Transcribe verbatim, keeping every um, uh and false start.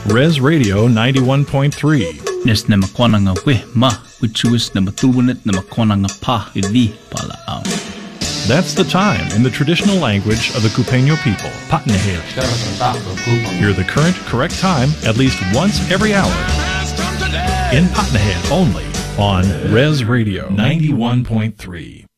Res Radio ninety-one point three. Nes na makwana nga we ma, wichuis na matuwanet na makwana nga pa idi pala out. That's the time in the traditional language of the Cupeño people, Patnehel. Hear the current, correct time at least once every hour in Patnehel only on Res Radio ninety-one point three.